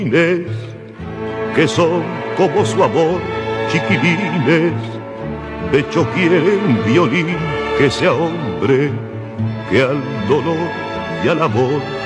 que son como su amor, chiquilines. De hecho quieren violín que sea hombre, que al dolor y al amor